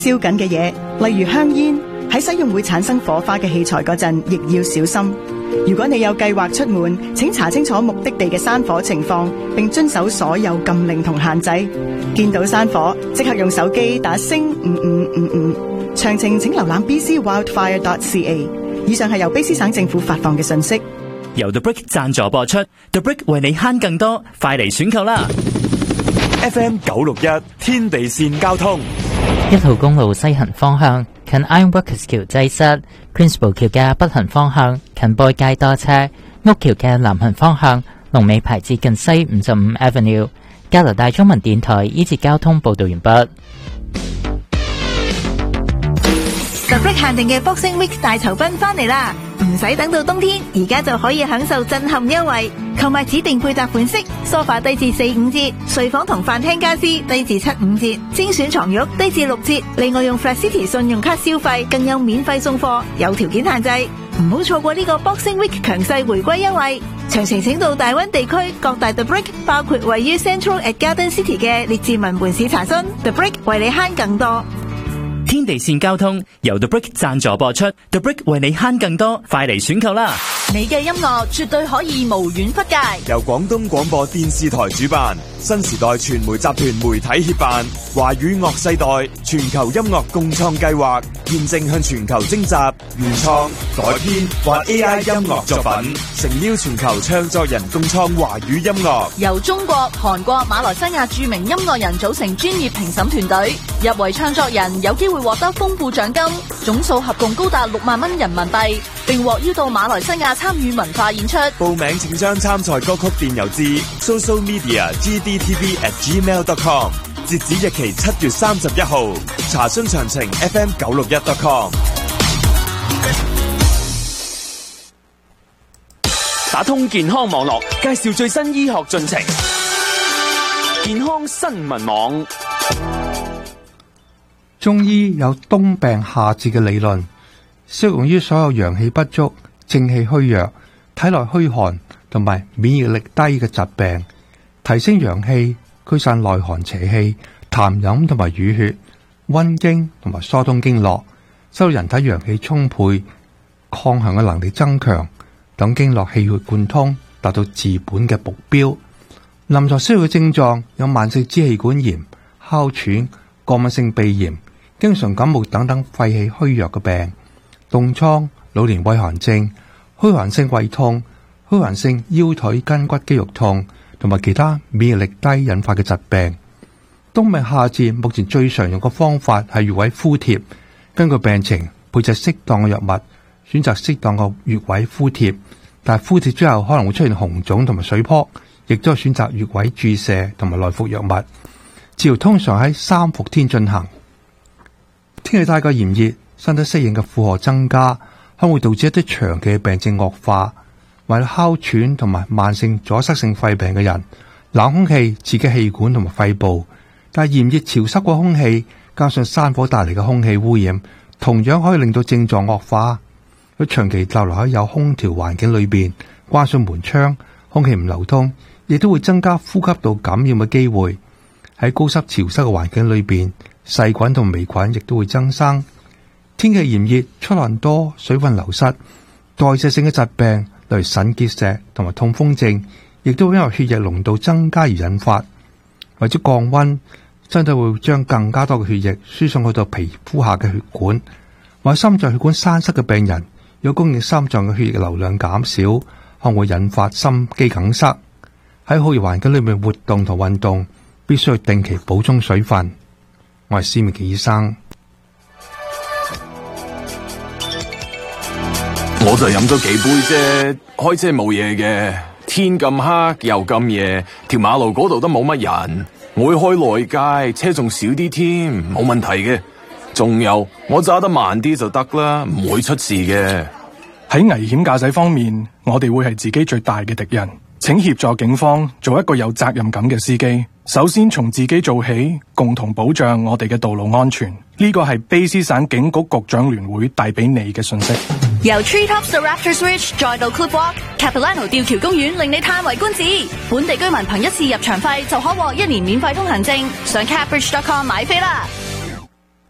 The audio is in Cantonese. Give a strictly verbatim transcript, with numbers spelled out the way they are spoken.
燒緊嘅嘢，例如香煙，喺使用會產生火花嘅器材嗰陣，亦要小心。如果你有計劃出門，請查清楚目的地嘅山火情況，並遵守所有禁令同限制。見到山火，即刻用手機打星五五五五。詳情請瀏覽 b c wildfire dot c a。以上係由卑詩省政府發放嘅信息。 由 The Brick 贊助播出 ，The Brick 為你慳更多，快嚟選購啦 ！F M 九六一天地線交通， 一號公路西行方向近 Ironworkers 橋擠塞 ，Queensborough 橋嘅北行方向近波街多車，屋橋嘅南行方向龍尾排至近西五十五 Avenue。加拿大中文電台依節交通報道完畢。 The Brick 限定嘅 Boxing Week 大酬賓翻嚟啦！唔使等到冬天，而家就可以享受震撼優惠。購買指定配搭款式，梳化低至四五折，睡房同飯廳家私低至七五折，精選床褥低至六折。另外用 Flat City 信用卡消費，更有免費送貨，有條件限制。唔好錯過呢個 Boxing Week 強勢回歸優惠。詳情請到大灣地區各大 The Brick， 包括位於 Central at Garden City 嘅列治文門市查詢。The Brick 為你慳更多。 天地線交通由 The Brick 贊助播出 ，The Brick 為你慳更多，快嚟選購啦！ 你嘅音樂絕對可以無遠弗屆。 由廣東廣播電視台主辦，新時代傳媒集團媒體協辦，華語樂世代全球音樂共創計劃，現正向全球徵集原創、改編或 A I 音樂作品，誠邀全球唱作人共創華語音樂。 由中國、韓國、馬來西亞著名音樂人組成專業評審團隊，入圍唱作人有機會獲得豐富獎金，總數合共高達六萬蚊人民幣，並獲邀到馬來西亞參與文化演出。 報名請將參賽歌曲電郵至 social media g d t v at gmail dot com， 截止日期七月三十一號。查詢詳情 f m 九六一 dot com。 打通健康網絡，介紹最新醫學進程。健康新聞網。 中醫有冬病夏治嘅理論，適用於所有陽氣不足、正氣虛弱、體內虛寒同埋免疫力低嘅疾病，提升陽氣、驅散內寒邪氣、痰飲同埋淤血、溫經同埋疏通經絡，使到人體陽氣充沛、抗衡嘅能力增強，等經絡氣血貫通，達到治本嘅目標。臨床需要嘅症狀有慢性支氣管炎、哮喘、過敏性鼻炎、經常感冒等等肺氣虛弱嘅病，凍瘡、老年畏寒症、虛寒性胃痛、虛寒性腰腿筋骨肌肉痛，同埋其他免疫力低引發嘅疾病。冬病夏治目前最常用嘅方法係穴位敷貼，根據病情配製適當嘅藥物，選擇適當嘅穴位敷貼。但係敷貼之後可能會出現紅腫同埋水泡，亦都係選擇穴位注射同埋內服藥物。治療通常喺三伏天進行。天氣太過炎熱，身體適應嘅負荷增加，可能會導致一啲長期嘅病症惡化。或者哮喘同埋慢性阻塞性肺病嘅人，冷空氣刺激氣管同埋肺部，但係炎熱潮濕嘅空氣加上山火帶嚟嘅空氣污染，同樣可以令到症狀惡化。佢長期逗留喺有空調環境裏邊，關上門窗，空氣唔流通，亦都會增加呼吸道感染嘅機會。喺高濕潮濕嘅環境裏邊，細菌同微菌亦都會增生。天氣炎熱，出汗多，水分流失，代謝性嘅疾病例如腎結石同埋痛風症，亦都會因為血液濃度增加而引發。為咗降溫，身體會將更加多嘅血液輸送去到皮膚下嘅血管。或者心臟血管栓塞嘅病人，如果供應心臟嘅血液流量減少，可能會引發心肌梗塞。喺酷熱環境裏面活動同運動，必須要定期補充水分。我係思明嘅醫生。 我就飲咗幾杯啫，開車冇嘢嘅。天咁黑又咁夜，條馬路嗰度都冇乜人。我會開內街，車仲少啲添，冇問題嘅。仲有，我揸得慢啲就得啦，唔會出事嘅。 喺危險駕駛方面，我哋會係自己最大嘅敵人。請協助警方做一個有責任感嘅司機。首先從自己做起，共同保障我哋嘅道路安全。呢個係卑詩省警局局長聯會帶俾你嘅信息。 由 Treetops 到 Raptors Ridge 再到 Cliff Walk、Capilano 吊橋公園，令你嘆為觀止。本地居民憑一次入場費就可獲一年免費通行證。上 cap bridge dot com 買飛啦！